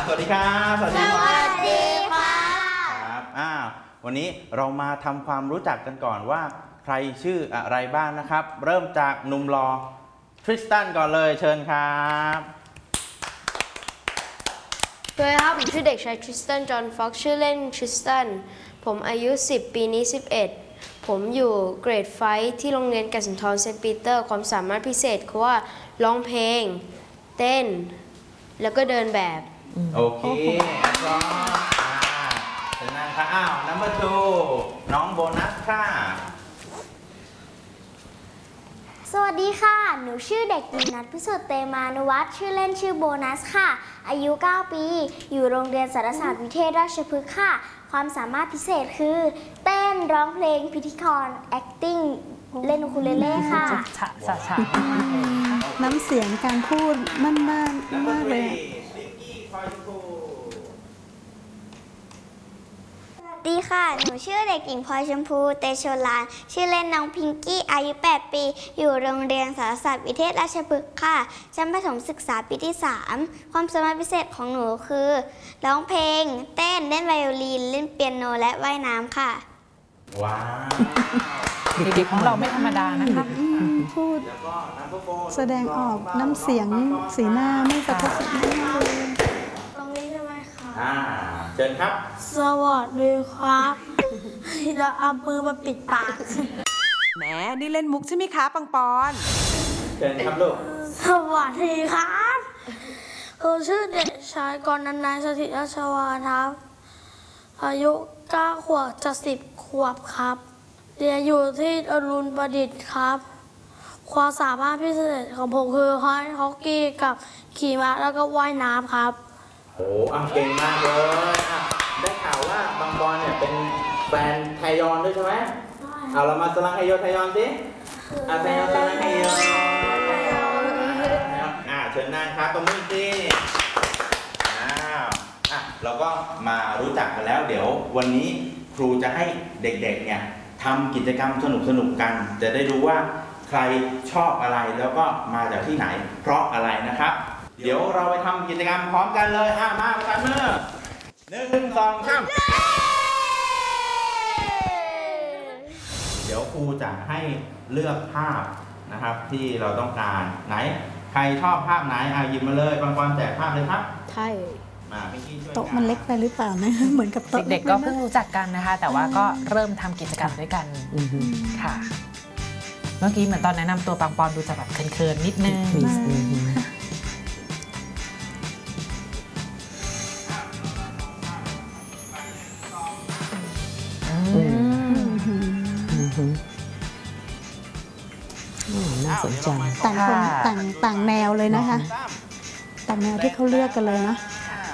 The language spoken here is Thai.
วัสดีครับสวัสดีค่ะครับวันนี้เรามาทำความรู้จักกันก่อนว่าใครชื่ออะไรบ้างนะครับเริ่มจากหนุ่มหล่อทริสตันก่อนเลยเชิญครับสวัสดีครับผมชื่อเด็กชายทริสตันจอห์นฟ็อกซ์ชื่อเล่นทริสตันผมอายุ10ปีนี้11ผมอยู่เกรดไฟที่โรงเรียนกสินทรเซนต์ปีเตอร์ความสามารถพิเศษคือว่าร้องเพลงเต้นแล้วก็เดินแบบโอเคพร้อมเชิญนั่งค่ะnumber 2น้องโบนัสค่ะสวัสดีค่ะหนูชื่อเด็กหญิงนัทพิสุทธิ์เตมานุวัฒน์ชื่อเล่นชื่อโบนัสค่ะอายุ9ปีอยู่โรงเรียนสารศาสตร์วิเทศราชพฤกษ์ค่ะความสามารถพิเศษคือเต้นร้องเพลงพิธีกร acting เล่นอูคูเลเล่ค่ะน้ำเสียงการพูดมั่นมากเลยสวัสดีค่ะหนูชื่อเด็กหญิงพลอยชมพูเตโชลานชื่อเล่นน้องพิงกี้อายุ8ปีอยู่โรงเรียนสารศาสตร์วิเทศราชพฤกษ์ค่ะชั้นประถมศึกษาปีที่3ความสามารถพิเศษของหนูคือร้องเพลงเต้นเล่นไวโอลินเล่นเปียโนและว่ายน้ำค่ะว้าวเด็กๆของเราไม่ธรรมดานะคะพูดแสดงออกน้ำเสียงสีหน้าไม่กระทบสีหน้าเลยตรงนี้ใช่ไหมคะเชิญครับสวัสดีครับเราเอามือมาปิดปากแหมนี่เล่นมุกใช่ไหมคะปังปอนเชิญครับลูกสวัสดีครับชื่อเด็กชายกรนันท์นายสถิตราชวาทครับอายุ9 ขวบจะ10 ขวบครับเรียนอยู่ที่อรุณประดิษฐ์ครับความสามารถพิเศษของผมคือฮอกกี้กับขี่ม้าแล้วก็ว่ายน้ำครับโอ้เก่งมากเลยได้ข่าวว่าบางบอลเนี่ยเป็นแฟนไทยอนด้วยใช่ไหมเรามาสลังไทยอนสิไทยอนสลังไทยอนเชิญนั่งครับตรงนี้สิเราก็มารู้จักกันแล้วเดี๋ยววันนี้ครูจะให้เด็กๆเนี่ยทำกิจกรรมสนุกๆกันจะได้รู้ว่าใครชอบอะไรแล้วก็มาจากที่ไหนเพราะอะไรนะครับเดี๋ยวเราไปทำกิจกรรมพร้อมกันเลยมาประกันมือ1 2 3เดี๋ยวครูจะให้เลือกภาพนะครับที่เราต้องการไหนใครชอบภาพไหนหยิบมาเลยปังปอนแจกภาพเลยครับใช่โต๊ะมันเล็กไปหรือเปล่านะเหมือนกับโต๊ะเด็กๆก็เพิ่งรู้จักกันนะคะแต่ว่าก็เริ่มทำกิจกรรมด้วยกันค่ะเมื่อกี้เหมือนตอนแนะนำตัวปังปอนดูจะแบบเคินๆนิดนึงน่าสนใจต่างคนต่างแนวเลยนะคะต่างแนวที่เขาเลือกกันเลยนะ